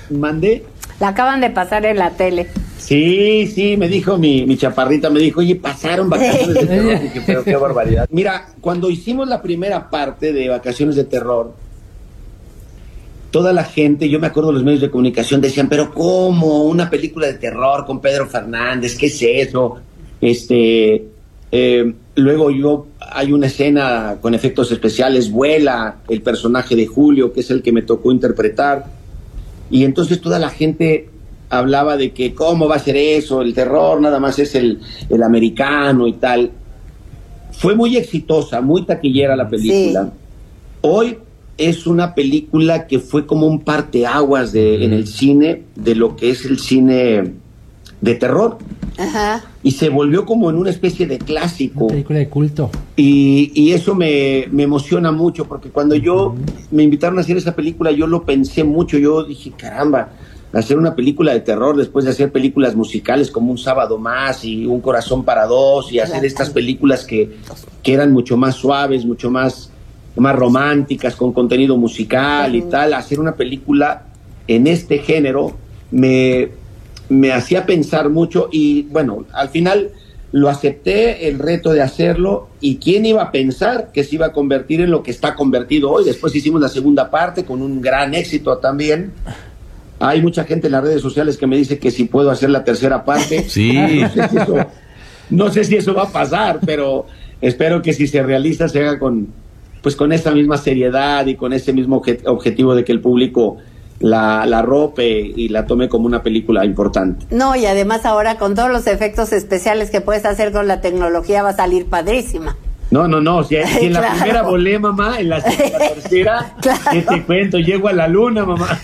¿Mandé? La acaban de pasar en la tele. Sí, me dijo mi chaparrita, me dijo, oye, pasaron Vacaciones de Terror. Dije, pero qué barbaridad. Mira, cuando hicimos la primera parte de Vacaciones de Terror, toda la gente, yo me acuerdo de los medios de comunicación, decían, pero ¿cómo? Una película de terror con Pedro Fernández, ¿qué es eso? Luego hay una escena con efectos especiales, vuela el personaje de Julio, que es el que me tocó interpretar, y entonces toda la gente hablaba de que cómo va a ser eso, el terror nada más es el americano y tal. Fue muy exitosa, muy taquillera la película. Sí. Hoy es una película que fue como un parteaguas en el cine, de lo que es el cine de terror. Ajá. Y se volvió como en una especie de clásico. Una película de culto. Y eso me emociona mucho, porque cuando me invitaron a hacer esa película, yo lo pensé mucho. Yo dije, caramba, hacer una película de terror después de hacer películas musicales como Un Sábado Más y Un Corazón para Dos, y hacer estas películas que eran mucho más suaves, mucho más románticas, con contenido musical y tal, hacer una película en este género me hacía pensar mucho, y bueno, al final lo acepté, el reto de hacerlo, y quién iba a pensar que se iba a convertir en lo que está convertido hoy. Después hicimos la segunda parte con un gran éxito también. Hay mucha gente en las redes sociales que me dice que si puedo hacer la tercera parte. Sí. No sé si eso va a pasar, pero espero que si se realiza se haga con esa misma seriedad y con ese mismo objetivo de que el público la arrope y la tome como una película importante. No, y además ahora con todos los efectos especiales que puedes hacer con la tecnología va a salir padrísima. No, si en la primera volé, mamá, en la tercera, ¿qué te cuento? Llego a la luna, mamá.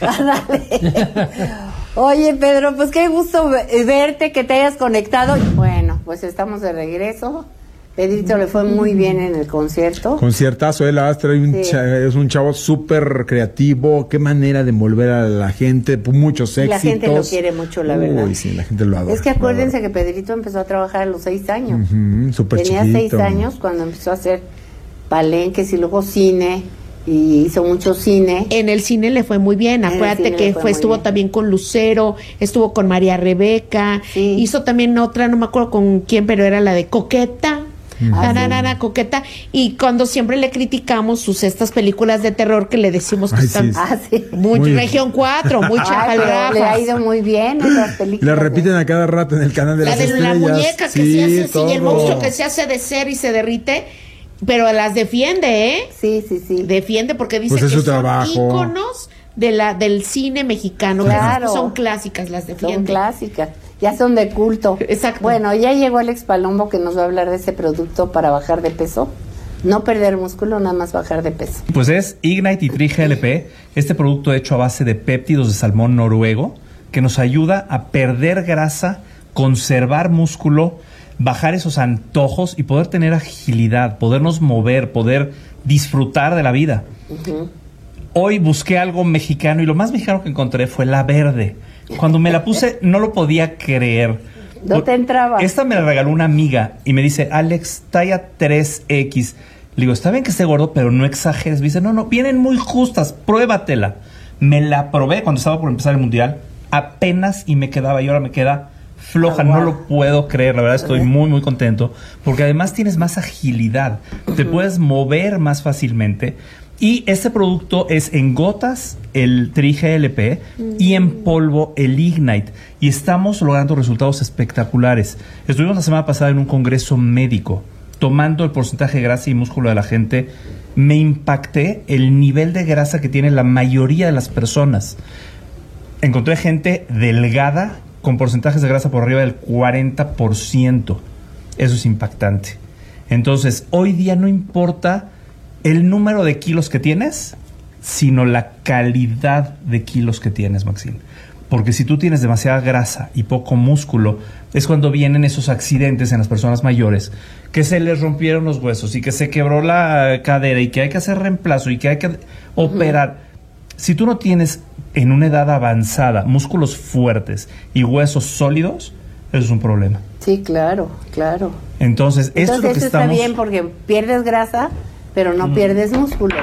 Oye, Pedro, pues qué gusto verte, que te hayas conectado. Bueno, pues estamos de regreso. Pedrito le fue muy bien en el concierto. Conciertazo, él es un chavo súper creativo. Qué manera de envolver a la gente, muchos éxitos. La gente lo quiere mucho, la verdad. Uy, sí, la gente lo adora. Es que acuérdense que Pedrito empezó a trabajar a los 6 años. Súper chiquito. Tenía 6 años cuando empezó a hacer palenques y luego cine. Y hizo mucho cine. En el cine le fue muy bien. Acuérdate que estuvo también con Lucero, estuvo con María Rebeca. Sí. Hizo también otra, no me acuerdo con quién, pero era la de Coqueta. Coqueta, y cuando siempre le criticamos estas películas de terror que le decimos que están muy Región 4, muy chapalrafas. Le ha ido muy bien esas películas. La repiten a cada rato en el canal de las estrellas. La muñeca que se hace así, y el monstruo que se hace de ser y se derrite, pero las defiende, ¿eh? Sí. Defiende porque dice pues que son íconos del cine mexicano. Claro. Son clásicas, las defiende. Son clásicas. Ya son de culto. Exacto. Bueno, ya llegó Alex Palombo, que nos va a hablar de ese producto para bajar de peso. No perder músculo, nada más bajar de peso. Pues es Ignite y Tri-GLP, este producto hecho a base de péptidos de salmón noruego, que nos ayuda a perder grasa, conservar músculo, bajar esos antojos y poder tener agilidad, podernos mover, poder disfrutar de la vida. Hoy busqué algo mexicano y lo más mexicano que encontré fue la verde. Cuando me la puse no lo podía creer. No te entraba. Esta me la regaló una amiga y me dice, Alex, talla 3X. Le digo, está bien que esté gordo, pero no exageres. Me dice, no, vienen muy justas, pruébatela. Me la probé cuando estaba por empezar el mundial, apenas y me quedaba, y ahora me queda floja. No lo puedo creer, la verdad estoy muy, muy contento, porque además tienes más agilidad, te puedes mover más fácilmente. Y este producto es en gotas el Tri-GLP y en polvo el Ignite. Y estamos logrando resultados espectaculares. Estuvimos la semana pasada en un congreso médico, tomando el porcentaje de grasa y músculo de la gente. Me impacté el nivel de grasa que tiene la mayoría de las personas. Encontré gente delgada con porcentajes de grasa por arriba del 40%. Eso es impactante. Entonces, hoy día no importa el número de kilos que tienes, sino la calidad de kilos que tienes, Maxine. Porque si tú tienes demasiada grasa y poco músculo, es cuando vienen esos accidentes en las personas mayores, que se les rompieron los huesos y que se quebró la cadera y que hay que hacer reemplazo y que hay que operar. Si tú no tienes en una edad avanzada músculos fuertes y huesos sólidos, eso es un problema. Sí, claro. Entonces esto es lo que está estamos... bien porque pierdes grasa, pero no pierdes músculo.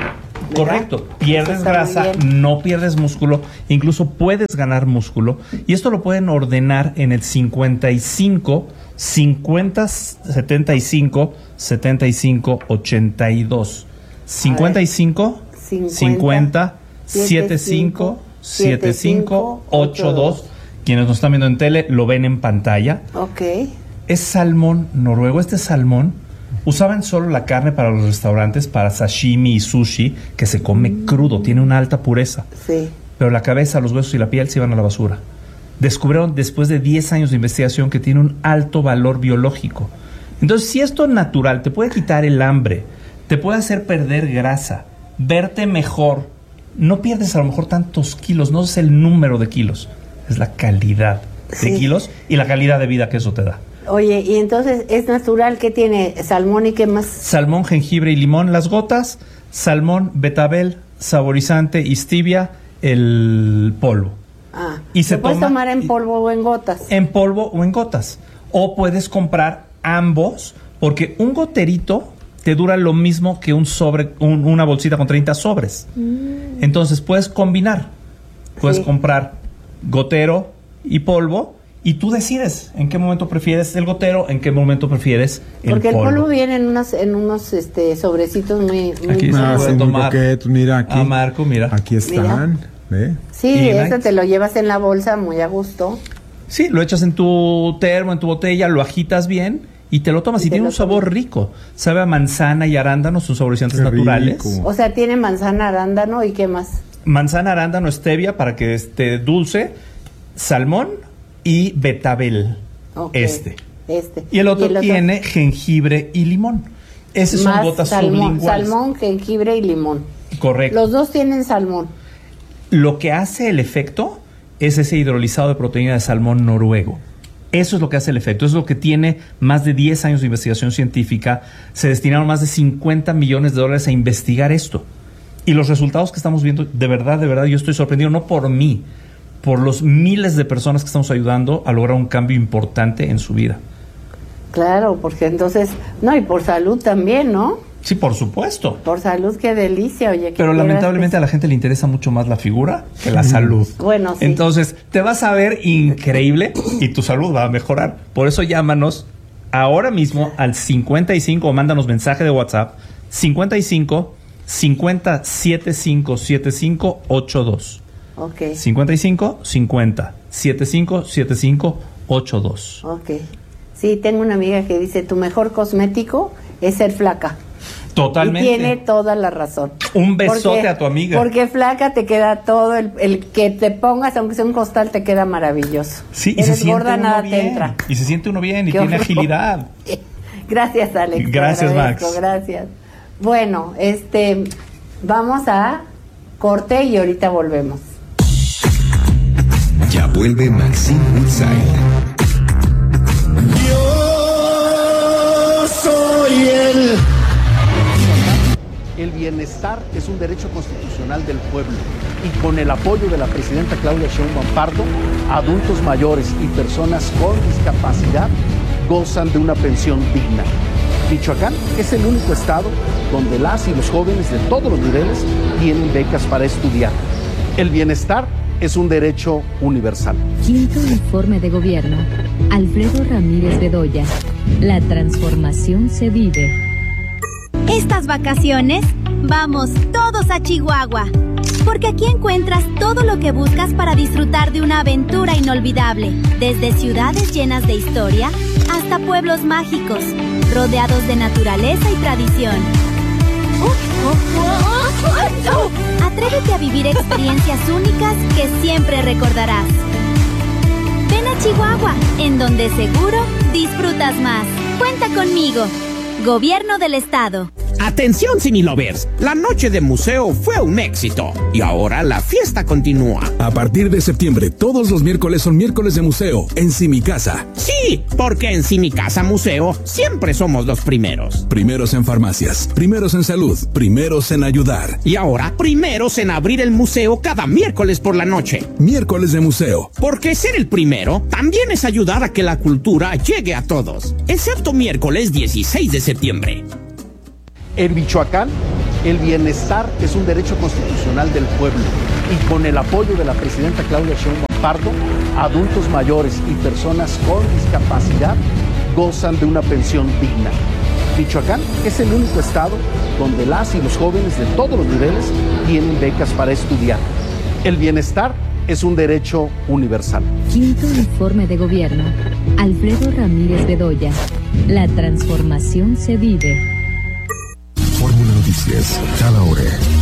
Correcto. Pierdes grasa, no pierdes músculo, incluso puedes ganar músculo. Y esto lo pueden ordenar en el 55 50 75 75 82. 55 50 75 75 82. Quienes nos están viendo en tele lo ven en pantalla. Ok. Es salmón noruego. Este salmón usaban solo la carne para los restaurantes, para sashimi y sushi, que se come crudo, tiene una alta pureza. Sí. Pero la cabeza, los huesos y la piel se iban a la basura. Descubrieron después de 10 años de investigación que tiene un alto valor biológico. Entonces, si esto es natural, te puede quitar el hambre, te puede hacer perder grasa, verte mejor. No pierdes a lo mejor tantos kilos, no es el número de kilos, es la calidad de kilos y la calidad de vida que eso te da. Oye, y entonces es natural, ¿qué tiene? ¿Salmón y qué más? Salmón, jengibre y limón, las gotas, salmón, betabel, saborizante y stevia, el polvo. Ah, y se puedes tomar en polvo o en gotas. En polvo o en gotas. O puedes comprar ambos, porque un goterito te dura lo mismo que un sobre, una bolsita con 30 sobres. Entonces puedes combinar. Puedes comprar gotero y polvo, y tú decides en qué momento prefieres el gotero, en qué momento prefieres el porque polvo. El polvo viene en unos Aquí sobrecitos muy se puede tomar. Mira aquí. Marco, mira. Aquí están. ¿Ve? Sí, eso te lo llevas en la bolsa muy a gusto. Sí, lo echas en tu termo, en tu botella, lo agitas bien y te lo tomas. Y tiene un sabor rico. Sabe a manzana y arándano, son saborizantes naturales. O sea, tiene manzana, arándano y qué más. Manzana, arándano, stevia para que esté dulce, salmón y betabel. Y el otro tiene jengibre y limón. Esas son gotas sublinguales. Salmón, jengibre y limón. Correcto. Los dos tienen salmón. Lo que hace el efecto es ese hidrolizado de proteína de salmón noruego. Eso es lo que hace el efecto. Eso es lo que tiene más de 10 años de investigación científica. Se destinaron más de $50 millones a investigar esto. Y los resultados que estamos viendo, de verdad, yo estoy sorprendido, no por mí, por los miles de personas que estamos ayudando a lograr un cambio importante en su vida. Claro, porque entonces, y por salud también, ¿no? Sí, por supuesto. Por salud, qué delicia, oye. Pero lamentablemente a la gente le interesa mucho más la figura que la salud. Bueno, sí. Entonces, te vas a ver increíble y tu salud va a mejorar. Por eso llámanos ahora mismo al 55 o mándanos mensaje de WhatsApp 55 50 75 75 82. Ok. 55 50 75 75 82. Ok. Sí, tengo una amiga que dice, tu mejor cosmético es ser flaca. Totalmente. Y tiene toda la razón. Un besote a tu amiga. Porque flaca te queda todo, el que te pongas, aunque sea un costal, te queda maravilloso. Sí, y se siente gorda, uno nada bien. te entra. Y se siente uno bien y tiene agilidad. Gracias, Alex. Gracias, Max. Gracias. Bueno, vamos a corte y ahorita volvemos. Ya vuelve Maxine Woodside. Yo soy el bienestar es un derecho constitucional del pueblo y con el apoyo de la presidenta Claudia Sheinbaum Pardo, adultos mayores y personas con discapacidad gozan de una pensión digna. Michoacán es el único estado donde las y los jóvenes de todos los niveles tienen becas para estudiar. El bienestar es un derecho universal. Quinto informe de gobierno. Alfredo Ramírez Bedoya. La transformación se vive. Estas vacaciones, vamos todos a Chihuahua, porque aquí encuentras todo lo que buscas para disfrutar de una aventura inolvidable, desde ciudades llenas de historia hasta pueblos mágicos, rodeados de naturaleza y tradición. Atrévete a vivir experiencias únicas que siempre recordarás. Ven a Chihuahua, en donde seguro disfrutas más. Cuenta conmigo. Gobierno del Estado. Atención, Cinelovers, la noche de museo fue un éxito y ahora la fiesta continúa. A partir de septiembre, todos los miércoles son miércoles de museo en Simicasa. Sí, porque en Simicasa Museo siempre somos los primeros. Primeros en farmacias, primeros en salud, primeros en ayudar. Y ahora, primeros en abrir el museo cada miércoles por la noche. Miércoles de museo. Porque ser el primero también es ayudar a que la cultura llegue a todos, excepto miércoles 16 de septiembre. En Michoacán, El bienestar es un derecho constitucional del pueblo y con el apoyo de la presidenta Claudia Sheinbaum Pardo, adultos mayores y personas con discapacidad gozan de una pensión digna. Michoacán es el único estado donde las y los jóvenes de todos los niveles tienen becas para estudiar. El bienestar es un derecho universal. Quinto informe de gobierno. Alfredo Ramírez Bedoya. La transformación se vive. Fórmula Noticias, cada hora.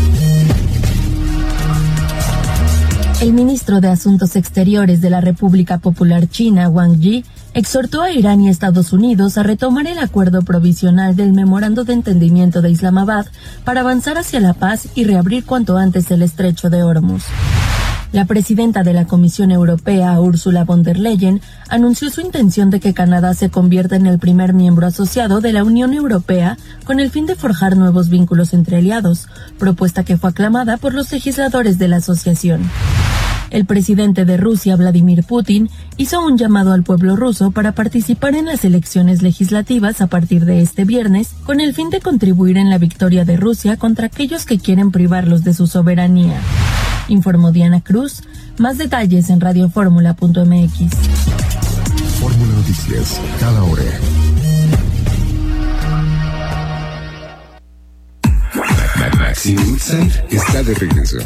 El ministro de Asuntos Exteriores de la República Popular China, Wang Yi, exhortó a Irán y Estados Unidos a retomar el acuerdo provisional del Memorando de Entendimiento de Islamabad para avanzar hacia la paz y reabrir cuanto antes el estrecho de Hormuz. La presidenta de la Comisión Europea, Ursula von der Leyen, anunció su intención de que Canadá se convierta en el primer miembro asociado de la Unión Europea con el fin de forjar nuevos vínculos entre aliados, propuesta que fue aclamada por los legisladores de la asociación. El presidente de Rusia, Vladimir Putin, hizo un llamado al pueblo ruso para participar en las elecciones legislativas a partir de este viernes, con el fin de contribuir en la victoria de Rusia contra aquellos que quieren privarlos de su soberanía. Informó Diana Cruz. Más detalles en radioformula.mx. Fórmula Noticias, cada hora. Maxine Woodside está de regreso.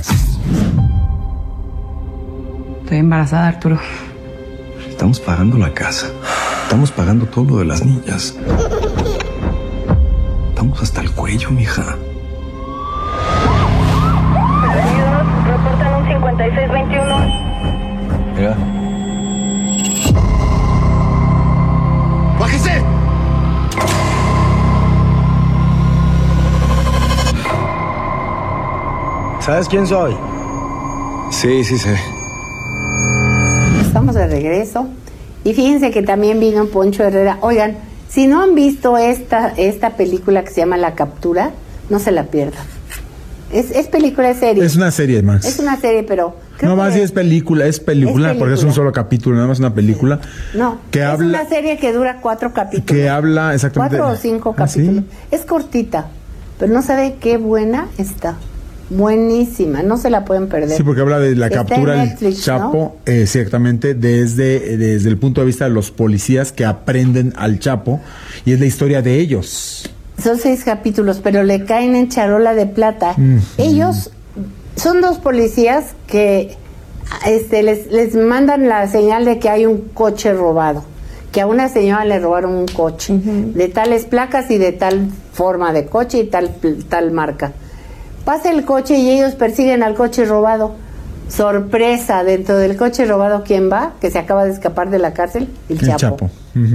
Estoy embarazada, Arturo. Estamos pagando la casa. Estamos pagando todo lo de las niñas. Estamos hasta el cuello, mija. Reportan un 5621. Mira. ¡Bájese! ¿Sabes quién soy? Sí, sí sé. Estamos de regreso. Y fíjense que también vino Poncho Herrera. Oigan, si no han visto esta película que se llama La Captura, no se la pierdan. Es película, es serie. Es una serie, Max. Es una serie, pero... No más si es película, porque es un solo capítulo, nada más una película. No, que es una serie que dura 4 capítulos. Que habla exactamente... 4 o 5 capítulos. ¿Sí? Es cortita, pero no sabe qué buena está. Buenísima, no se la pueden perder. Sí, porque habla de la captura del Netflix, Chapo, ¿no? Exactamente, desde el punto de vista de los policías que aprenden al Chapo, y es la historia de ellos. Son 6 capítulos, pero le caen en charola de plata. Ellos son 2 policías que les mandan la señal de que hay un coche robado, que a una señora le robaron un coche de tales placas y de tal forma de coche y tal marca. Pasa el coche y ellos persiguen al coche robado. Sorpresa, dentro del coche robado, ¿quién va? Que se acaba de escapar de la cárcel, el Chapo.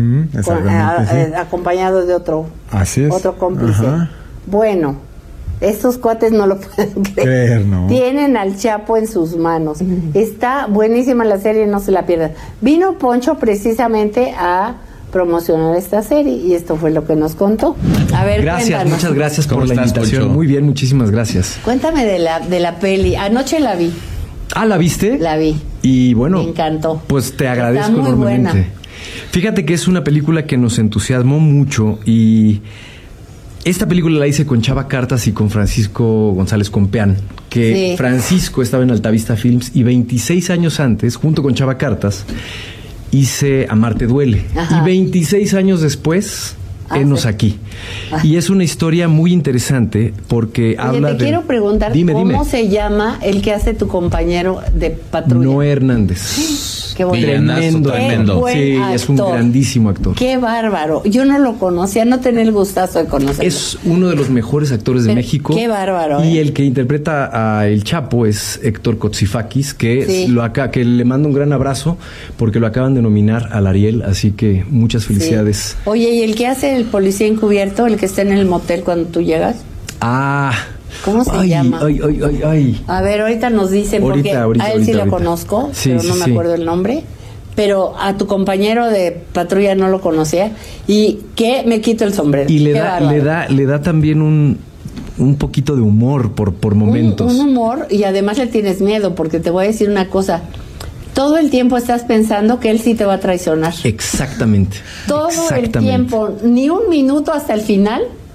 Acompañado de otro cómplice. Bueno, estos cuates no lo pueden creer, ¿no? Tienen al Chapo en sus manos. Está buenísima la serie, no se la pierdan. Vino Poncho precisamente a promocionar esta serie y esto fue lo que nos contó. A ver, gracias, cuéntanos. Muchas gracias por la invitación. Poncho? Muy bien, muchísimas gracias. Cuéntame de la peli. Anoche la vi. Ah, ¿la viste? La vi. Y bueno, me encantó. Pues te agradezco Está muy enormemente. Buena. Fíjate que es una película que nos entusiasmó mucho y esta película la hice con Chava Cartas y con Francisco González Compeán, que sí. Francisco estaba en Altavista Films y 26 años antes, junto con Chava Cartas, hice Amarte Duele. Ajá. Y 26 años después, Henos aquí. Ajá. Y es una historia muy interesante porque habla de... Te quiero preguntar, ¿cómo se llama el que hace tu compañero de patrulla? Noé Hernández. Qué bueno. Tremendo. Sí, es un grandísimo actor. Qué bárbaro. Yo no lo conocía, no tenía el gustazo de conocerlo. Es uno de los mejores actores de México. Qué bárbaro. Y el que interpreta a El Chapo es Héctor Kotsifakis, que que le mando un gran abrazo porque lo acaban de nominar al Ariel, así que muchas felicidades. Sí. Oye, ¿y el que hace el policía encubierto, el que está en el motel cuando tú llegas? ¿Cómo se llama? A ver, ahorita nos dicen, porque a él sí lo conozco, pero no me acuerdo el nombre. Pero a tu compañero de patrulla no lo conocía. Y que me quito el sombrero. Y le da también un poquito de humor por momentos. Un humor, y además le tienes miedo, porque te voy a decir una cosa. Todo el tiempo estás pensando que él sí te va a traicionar. Exactamente. Todo el tiempo, ni un minuto hasta el final,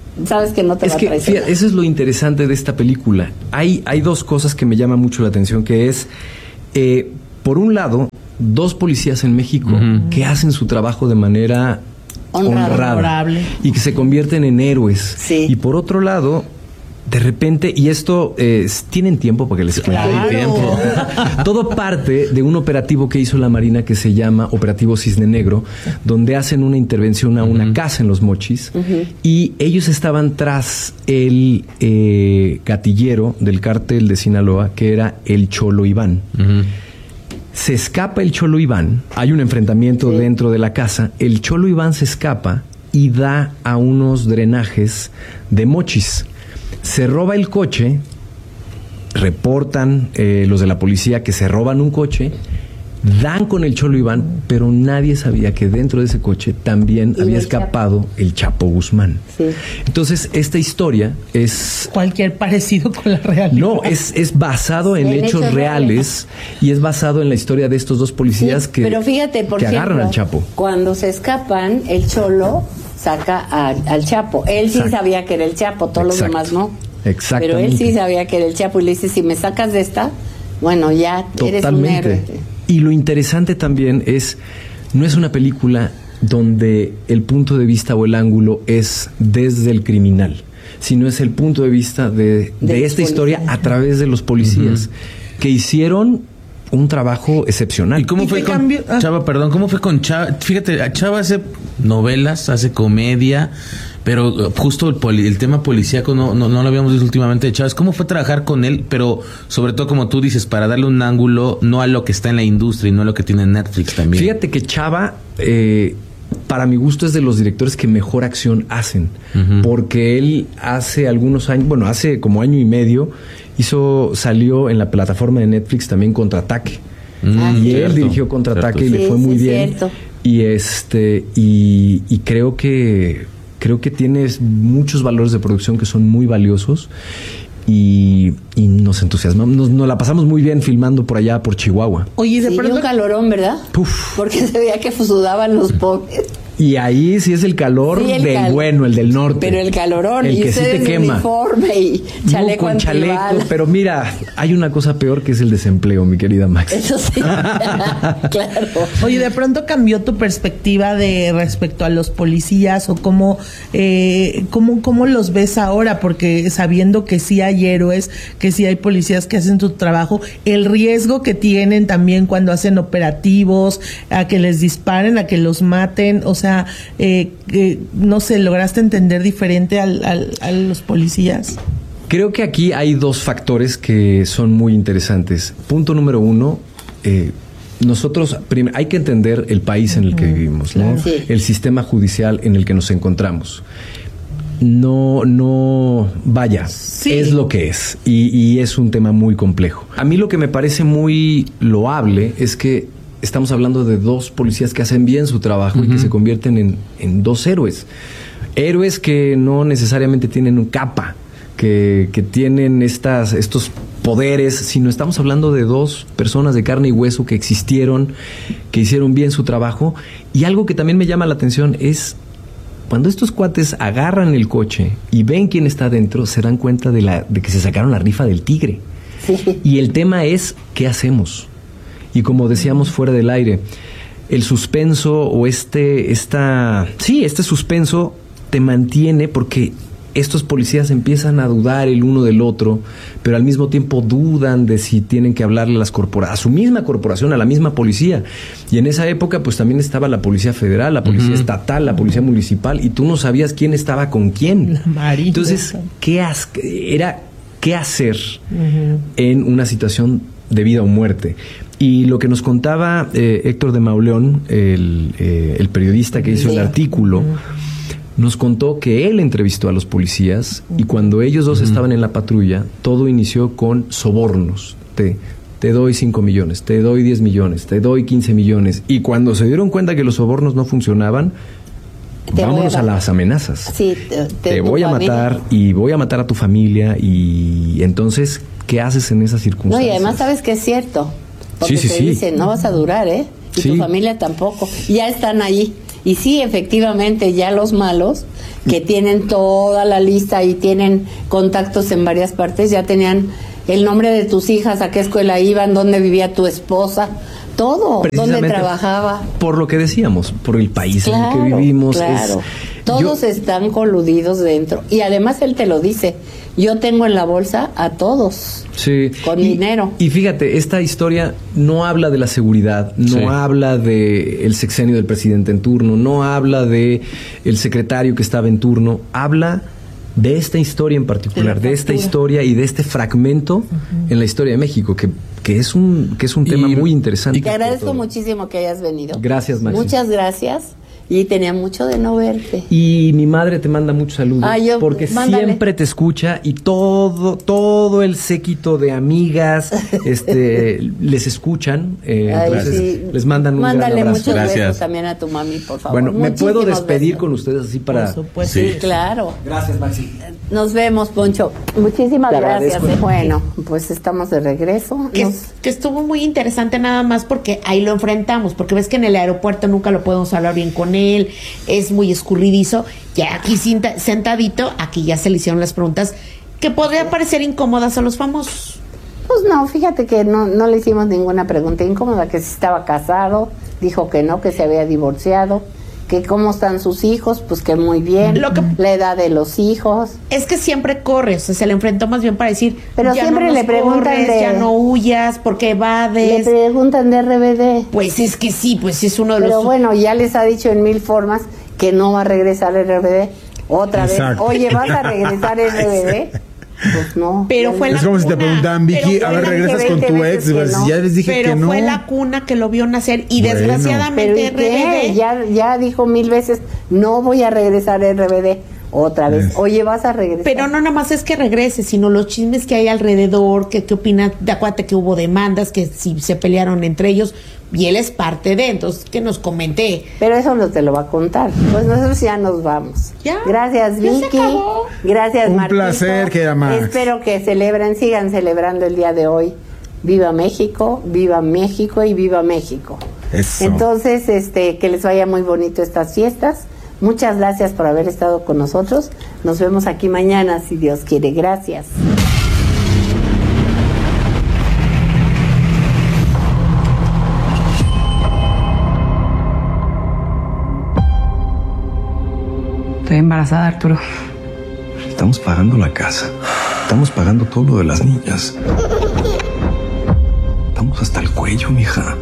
sabes que no te va a traicionar. Fíjate, eso es lo interesante de esta película. Hay dos cosas que me llaman mucho la atención, que es, por un lado, dos policías en México que hacen su trabajo de manera honrada y que se convierten en héroes. Sí. Y por otro lado, de repente, y esto tienen tiempo para que les cuente. Tiempo. Todo parte de un operativo que hizo la Marina que se llama Operativo Cisne Negro, donde hacen una intervención a una casa en Los Mochis, y ellos estaban tras el gatillero del cártel de Sinaloa, que era el Cholo Iván. Se escapa el Cholo Iván, hay un enfrentamiento dentro de la casa, el Cholo Iván se escapa y da a unos drenajes de Mochis. Se roba el coche, reportan los de la policía que se roban un coche, dan con el Cholo Iván, pero nadie sabía que dentro de ese coche también había escapado el Chapo Guzmán. Sí. Entonces, esta historia es... cualquier parecido con la realidad. No, es basado en hechos reales y es basado en la historia de estos dos policías que, pero fíjate, por ejemplo, agarran al Chapo. Cuando se escapan, el Cholo saca al Chapo. Él sí sabía que era el Chapo, todos los demás no. Exactamente. Pero él sí sabía que era el Chapo y le dice, si me sacas de esta, bueno, ya eres un héroe. Y lo interesante también es, no es una película donde el punto de vista o el ángulo es desde el criminal, sino es el punto de vista de esta historia a través de los policías que hicieron un trabajo excepcional. ¿Y cómo fue con Chava? Perdón, ¿cómo fue con Chava? Fíjate, Chava hace novelas, hace comedia, pero justo el tema policíaco no lo habíamos visto últimamente de Chávez. ¿Cómo fue trabajar con él? Pero sobre todo, como tú dices, para darle un ángulo no a lo que está en la industria y no a lo que tiene Netflix también. Fíjate que Chava, para mi gusto, es de los directores que mejor acción hacen, porque él hace algunos años, bueno, hace como año y medio, salió en la plataforma de Netflix también Contraataque. Y él dirigió Contraataque y le fue muy bien. Y creo que tienes muchos valores de producción que son muy valiosos y nos entusiasmamos, nos la pasamos muy bien filmando por allá por Chihuahua. Oye, de pronto un calorón, ¿verdad? Uf. Porque se veía que sudaban los pobres. Y ahí sí es el calor bueno, el del norte. Pero el calorón, el y que sí te quema. Uniforme y chaleco con chaleco, pero mira, hay una cosa peor que es el desempleo, mi querida Max. Eso sí. Claro. Oye, de pronto cambió tu perspectiva de respecto a los policías o cómo los ves ahora, porque sabiendo que sí hay héroes, que sí hay policías que hacen su trabajo, el riesgo que tienen también cuando hacen operativos, a que les disparen, a que los maten, o sea, no sé, ¿lograste entender diferente a los policías? Creo que aquí hay dos factores que son muy interesantes. Punto número uno, nosotros hay que entender el país en el que vivimos, ¿no? Sí. El sistema judicial en el que nos encontramos. Vaya, es lo que es y es un tema muy complejo. A mí lo que me parece muy loable es que estamos hablando de dos policías que hacen bien su trabajo y que se convierten en dos héroes. Héroes que no necesariamente tienen un capa, que tienen estos poderes, sino estamos hablando de dos personas de carne y hueso que existieron, que hicieron bien su trabajo. Y algo que también me llama la atención es cuando estos cuates agarran el coche y ven quién está dentro, se dan cuenta de que se sacaron la rifa del tigre. Sí. Y el tema es, ¿qué hacemos? Y como decíamos fuera del aire, el suspenso o este suspenso te mantiene porque estos policías empiezan a dudar el uno del otro, pero al mismo tiempo dudan de si tienen que hablarle a su misma corporación, a la misma policía. Y en esa época pues también estaba la policía federal, la policía estatal, la policía municipal, y tú no sabías quién estaba con quién. Entonces, ¿qué hacer en una situación de vida o muerte? Y lo que nos contaba Héctor de Mauleón, el periodista que hizo el artículo, nos contó que él entrevistó a los policías y cuando ellos dos estaban en la patrulla, todo inició con sobornos. Te doy 5 millones, te doy 10 millones, te doy 15 millones. Y cuando se dieron cuenta que los sobornos no funcionaban, vámonos a las amenazas. Sí, te voy a matar y voy a matar a tu familia. Y entonces, ¿qué haces en esas circunstancias? No, y además sabes que es cierto. Porque te dicen, no vas a durar, y tu familia tampoco. Ya están ahí. Y sí, efectivamente, ya los malos que tienen toda la lista y tienen contactos en varias partes, ya tenían el nombre de tus hijas, a qué escuela iban, dónde vivía tu esposa, todo, dónde trabajaba. Por lo que decíamos, por el país en el que vivimos. Claro. Todos están coludidos dentro. Y además él te lo dice, yo tengo en la bolsa a todos. Sí. Con dinero. Y fíjate, esta historia no habla de la seguridad, no habla de el sexenio del presidente en turno, no habla de el secretario que estaba en turno, habla de esta historia en particular, de esta historia y de este fragmento en la historia de México, que es un tema muy interesante. Te agradezco muchísimo que hayas venido. Gracias, Maxi. Muchas gracias. Y tenía mucho de no verte. Y mi madre te manda muchos saludos. Porque siempre te escucha y todo el séquito de amigas les escuchan. Entonces les mandan un gran abrazo. Muchos besos también a tu mami, por favor. Bueno, ¿me puedo despedir con ustedes así para...? Por supuesto. Sí, claro. Gracias, Maxi. Nos vemos, Poncho. Muchísimas gracias. Bueno, pues estamos de regreso. Que estuvo muy interesante nada más porque ahí lo enfrentamos, porque ves que en el aeropuerto nunca lo podemos hablar bien con él, es muy escurridizo. Ya aquí sentadito, aquí ya se le hicieron las preguntas que podrían parecer incómodas a los famosos. Pues no, fíjate que no le hicimos ninguna pregunta incómoda, que si estaba casado, dijo que no, que se había divorciado, que cómo están sus hijos, pues que muy bien, la edad de los hijos. Es que siempre corre, o sea, se le enfrentó más bien para decir, pero ya siempre no le preguntan ya no huyas, porque evades. Le preguntan de RBD. Pues es que sí, pues es uno de pero los... bueno, ya les ha dicho en 1000 formas que no va a regresar RBD otra vez. Oye, ¿vas a regresar RBD? Pues no. Pero fue es como si te preguntaban, Vicky, a ver, regresas con tu ex. No. Ya les dije pero que no. Fue la cuna que lo vio nacer y desgraciadamente RBD. Ya dijo 1000 veces, no voy a regresar RBD otra vez. Oye, vas a regresar. Pero no nada más es que regrese, sino los chismes que hay alrededor, que qué opinan, acuérdate que hubo demandas, que si se pelearon entre ellos, y él es parte de, entonces que nos comente. Pero eso no te lo va a contar. Pues nosotros ya nos vamos. ¿Ya? Gracias, Vicky. Gracias, Martito. Un placer, querida Max. Espero que sigan celebrando el día de hoy. Viva México y viva México. Eso. Entonces, que les vaya muy bonito estas fiestas. Muchas gracias por haber estado con nosotros. Nos vemos aquí mañana, si Dios quiere. Gracias. Estoy embarazada, Arturo. Estamos pagando la casa. Estamos pagando todo lo de las niñas. Estamos hasta el cuello, mija.